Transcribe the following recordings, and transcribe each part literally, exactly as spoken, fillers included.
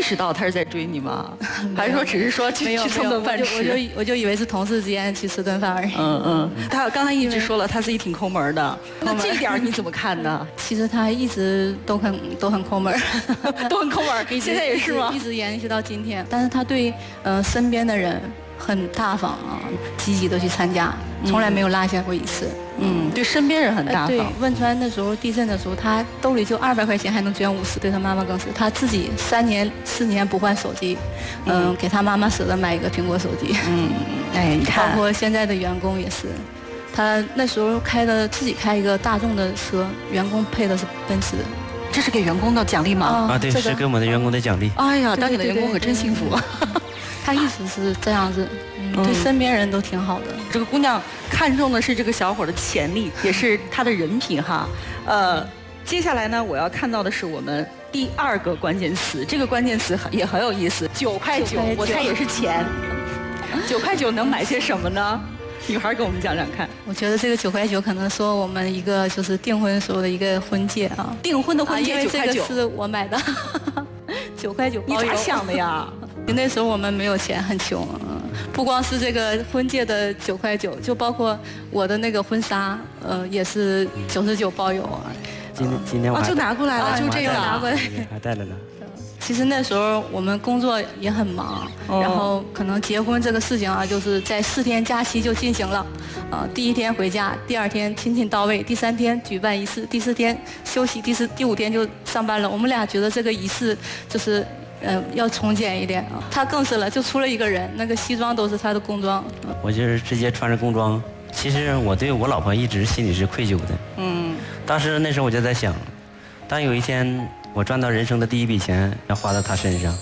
识到他是在追你吗？还是说只是说去去蹭顿饭吃？ 我就我就以为是同事之间去吃顿饭而已。 嗯嗯，他刚才一直说了他自己挺抠门的，那这一点你怎么看呢？ 其实他一直都很都很抠门， 都很抠门，现在也是吗？ 一直延续到今天。但是他对呃身边的人很大方啊，积极的去参加，从来没有落下过一次。 嗯，对身边人很大方。 对，汶川的时候地震的时候，他兜里就二百块钱还能捐五十，对他妈妈更是，他自己三年四年不换手机，嗯，嗯给他妈妈舍得买一个苹果手机。 嗯，哎，你看， 包括现在的员工也是，他那时候开的自己开一个大众的车，员工配的是奔驰。 这是给员工的奖励吗？ 啊，对，这个、是给我们的员工的奖励。 哎呀，当你的员工可真幸福。 他一直是这样子，嗯，对身边人都挺好的。 这个姑娘看中的是这个小伙的潜力，也是他的人品哈。呃，接下来呢，我要看到的是我们第二个关键词，这个关键词也很有意思，九块九，我猜也是钱。九块九能买些什么呢？女孩给我们讲讲看。 我觉得这个九块九可能说我们一个就是订婚时候的一个婚戒啊， 订婚的婚戒九块九， 这个是我买的，九块九包邮。 你咋想的呀？ 那时候我们没有钱，很穷，不光是这个婚戒的九块九，就包括我的那个婚纱，呃，也是九十九包邮啊。 今天今天我、 哦、就拿过来了，就这个拿过来， 还带来了。 其实那时候我们工作也很忙，哦、然后可能结婚这个事情啊，就是在四天假期就进行了，啊、呃，第一天回家，第二天亲亲到位，第三天举办仪式，第四天休息，第四第五天就上班了。我们俩觉得这个仪式就是。呃，要从简一点啊。他更是了，就出了一个人，那个西装都是他的工装。 我就是直接穿着工装。其实我对我老婆一直心里是愧疚的。 嗯。 当时那时候我就在想，当有一天我赚到人生的第一笔钱，要花到她身上。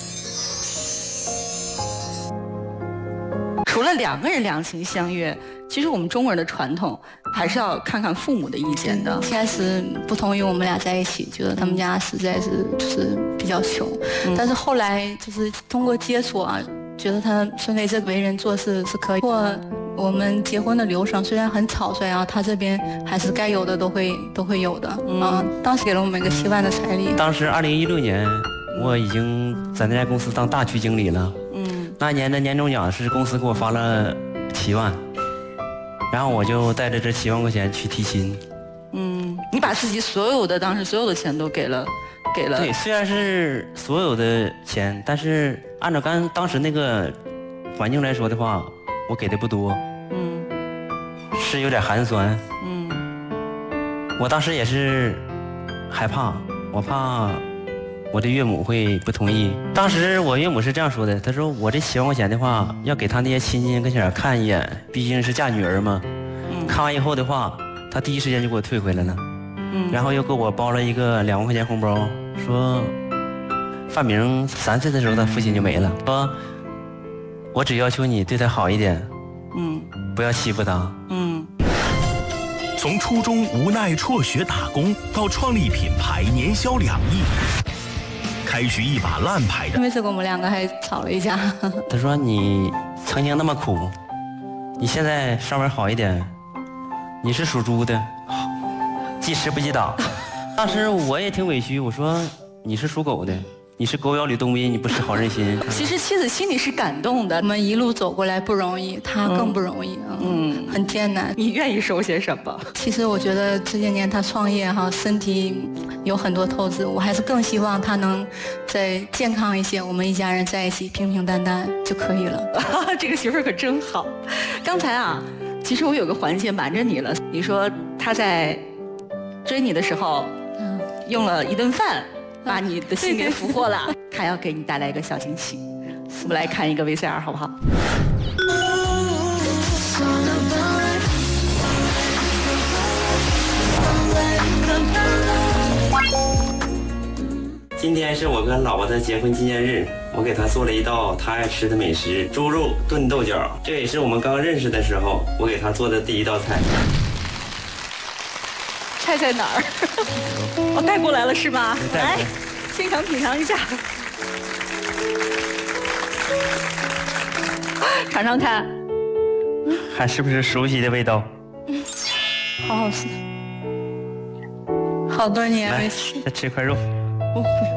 除了两个人两情相悦，其实我们中国人的传统还是要看看父母的意见的。 开始不同意我们俩在一起，觉得他们家实在是就是比较穷，嗯、但是后来就是通过接触啊，觉得他孙雷这为人做事是可以。或我们结婚的流程虽然很草率啊，他这边还是该有的都会都会有的。嗯、啊，当时给了我们一个七万的彩礼。 当时二零一六年，我已经在那家公司当大区经理了。嗯。那年的年终奖是公司给我发了七万。然后我就带着这七万块钱去提亲。 嗯，你把自己所有的当时所有的钱都给了，给了。 对，虽然是所有的钱，但是按照刚当时那个环境来说的话，我给的不多。嗯，是有点寒酸。嗯，我当时也是害怕，我怕我的岳母会不同意。当时我岳母是这样说的，她说我这七万块钱的话，要给她那些亲戚跟前看一眼，毕竟是嫁女儿嘛。嗯。看完以后的话，她第一时间就给我退回来了。嗯。然后又给我包了一个两万块钱红包，说范明三岁的时候他父亲就没了，说我只要求你对他好一点，嗯，不要欺负他。嗯。 从初中无奈辍学打工，到创立品牌年销两亿。开局一把烂牌的， 因为这个我们两个还吵了一架。 他说你曾经那么苦，你现在稍微好一点，你是属猪的，记吃不记打。当时我也挺委屈，我说你是属狗的，你是狗咬吕洞宾，你不识好人心。 其实妻子心里是感动的， 我们一路走过来不容易，他更不容易，嗯，嗯很艰难。 你愿意收些什么？ 其实我觉得这些年他创业哈，身体有很多透支，我还是更希望他能再健康一些，我们一家人在一起平平淡淡就可以了。 这个媳妇儿可真好。刚才啊，其实我有个环节瞒着你了，你说他在追你的时候，嗯，用了一顿饭。把你的心给俘获了，他要给你带来一个小惊喜。我们来看一个 V C R 好不好？ 今天是我跟老婆的结婚纪念日，我给她做了一道她爱吃的美食——猪肉炖豆角。这也是我们刚认识的时候我给她做的第一道菜。 菜在哪儿？我带过来了是吧？来，现场品尝一下，尝尝看， 还是不是熟悉的味道？ 嗯，好好吃，好多年没吃。 再吃块肉。 不不。